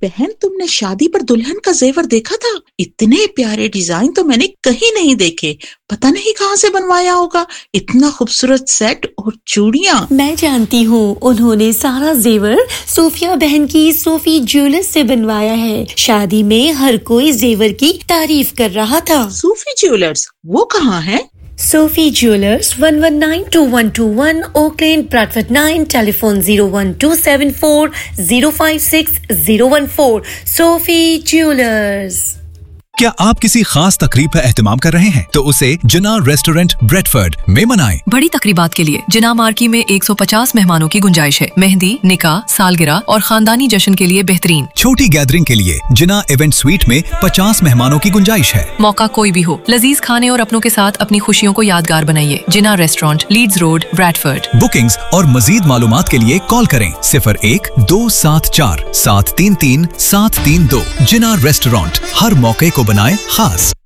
बहन, तुमने शादी पर दुल्हन का जेवर देखा था? इतने प्यारे डिजाइन तो मैंने कहीं नहीं देखे। पता नहीं कहाँ से बनवाया होगा। इतना खूबसूरत सेट और चूड़ियाँ। मैं जानती हूँ, उन्होंने सारा जेवर सोफिया बहन की सोफी ज्वेलर्स से बनवाया है। शादी में हर कोई जेवर की तारीफ कर रहा था। सूफी ज्वेलर्स, वो कहाँ है? Sophie Jewelers, 1192121 Oakland, Bradford 9, telephone 01274 056 014. Sophie Jewelers. क्या आप किसी खास तकरीब का एहतमाम कर रहे हैं तो उसे जिना रेस्टोरेंट ब्रेडफोर्ड में मनाएं। बड़ी तकरीबात के लिए जिना मार्की में 150 मेहमानों की गुंजाइश है। मेहंदी, निकाह, सालगिरह और खानदानी जश्न के लिए बेहतरीन। छोटी गैदरिंग के लिए जिना इवेंट स्वीट में 50 मेहमानों की गुंजाइश है। मौका कोई भी हो, लजीज खाने और अपनों के साथ अपनी खुशियों को यादगार बनाइए। जिना restaurant, Leeds road, Bradford. Bookings और मजीद मालूमात के लिए कॉल करें 01-274-733-732। जिना रेस्टोरेंट, हर मौके को बनाए खास।